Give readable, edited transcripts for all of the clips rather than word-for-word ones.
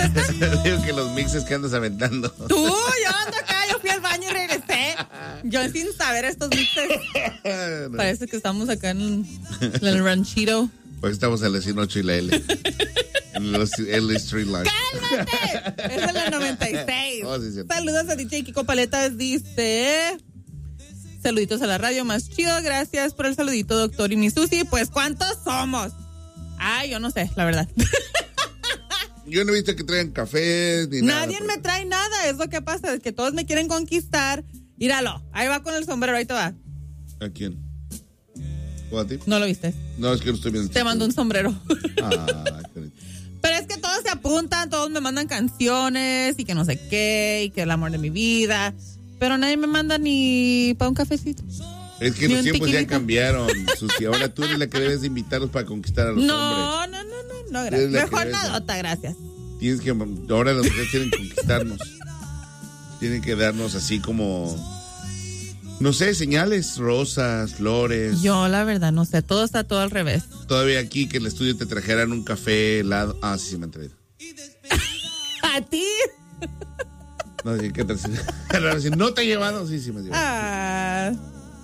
Digo que los mixes que andas aventando. Tú, yo ando acá, yo fui al baño y regresé. Yo sin saber estos mixes. No. Parece que estamos acá en el ranchito. Pues estamos en la 108 y la L. En los L Street Line. ¡Cálmate! Es en la 96. Oh, sí, saludos a DJ Kiko Paletas, dice... Saluditos a la radio más chido, gracias por el saludito, doctor y mi Susi. Pues, ¿cuántos somos? Ay, yo no sé, la verdad. Yo no he visto que traigan café ni nada. Nadie me trae nada, es lo que pasa, es que todos me quieren conquistar. Míralo, ahí va con el sombrero, ahí te va. ¿A quién? ¿O a ti? ¿No lo viste? No, es que no estoy viendo. Te mando un sombrero. Pero es que todos se apuntan, todos me mandan canciones y que no sé qué, y que el amor de mi vida. Pero nadie me manda ni para un cafecito. Es que los tiempos ya cambiaron, Susi. Ahora tú eres la que debes de invitarlos para conquistar a los hombres. No, gracias. Mejor nadota, gracias. Tienes que, ahora las mujeres tienen que conquistarnos. Tienen que darnos así como, no sé, señales, rosas, flores. Yo la verdad no sé, todo está todo al revés. Todavía aquí que en el estudio te trajeran un café helado. Ah, sí me han traído. ¿A ti? No, ¿qué tal? ¿No te he llevado? Sí, me llevado.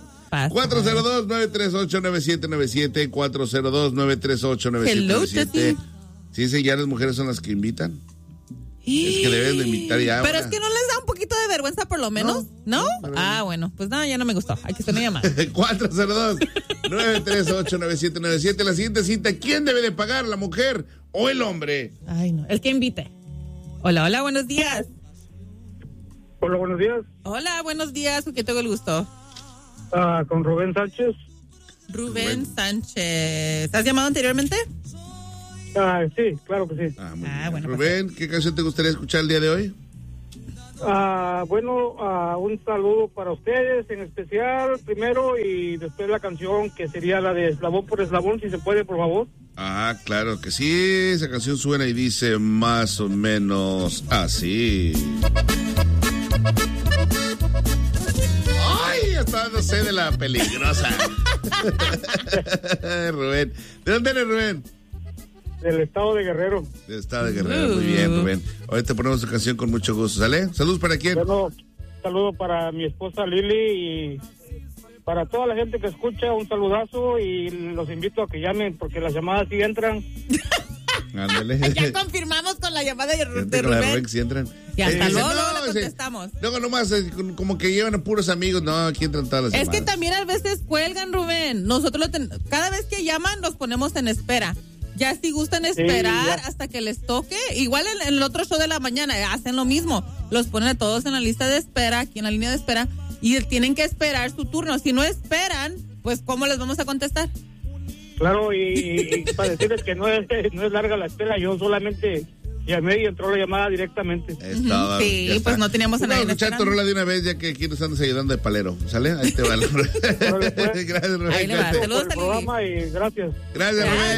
402-938-9797 402-938-9797. Sí, ya las mujeres son las que invitan. Es que debes de invitar ya. Pero es que no les da un poquito de vergüenza por lo menos, ¿no? Bueno, pues nada, ya no me gustó. Aquí se me llama. 402-938-9797. La siguiente cita, ¿quién debe de pagar, la mujer o el hombre? Ay, no, el que invite. Hola, buenos días. Hola, buenos días. Hola, buenos días, ¿con quién tengo el gusto? Con Rubén Sánchez. Rubén Sánchez. ¿Has llamado anteriormente? Sí, claro que sí. Bueno, Rubén, ¿qué canción te gustaría escuchar el día de hoy? Un saludo para ustedes en especial primero y después la canción que sería la de Eslabón por Eslabón, si se puede, por favor. Claro que sí, esa canción suena y dice más o menos así. ¡Ay! Está dando sed de la peligrosa. Rubén, ¿de dónde eres, Rubén? Del estado de Guerrero. Del estado de Guerrero, muy bien, Rubén. Ahorita ponemos tu canción con mucho gusto, ¿sale? ¿Saludos para quién? Bueno, saludo para mi esposa Lili y para toda la gente que escucha, un saludazo y los invito a que llamen porque las llamadas sí entran. Ándale. Ya confirmamos con la llamada de Rubén. Si entran. Y hasta luego le contestamos. Luego nomás, como que llevan a puros amigos, no, aquí entran todas las llamadas. Es que también a veces cuelgan, Rubén. Nosotros cada vez que llaman los ponemos en espera. Ya si gustan esperar hasta que les toque, igual en el otro show de la mañana hacen lo mismo. Los ponen a todos en la lista de espera, aquí en la línea de espera, y tienen que esperar su turno. Si no esperan, pues ¿cómo les vamos a contestar? Claro, y para decirles que no es larga la espera, yo solamente llamé y entró la llamada directamente. Sí, pues no teníamos a nadie. Vamos a escuchar tu rola de una vez, ya que aquí nos andas ayudando de palero. ¿Sale? Ahí te va. Gracias, Rubén. Ahí le va. Saludos al programa y gracias. Gracias, Rubén.